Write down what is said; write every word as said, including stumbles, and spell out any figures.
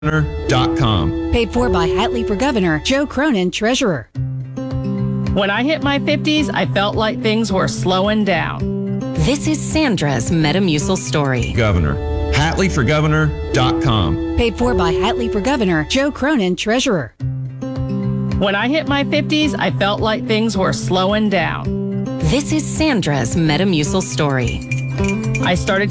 dot com. Paid for by Hatley for Governor, Joe Cronin, Treasurer. When I hit my fifties, I felt like things were slowing down. This is Sandra's Metamucil story. Governor. Hatley for Governor dot com. Paid for by Hatley for Governor, Joe Cronin, Treasurer. When I hit my fifties, I felt like things were slowing down. This is Sandra's Metamucil story. I started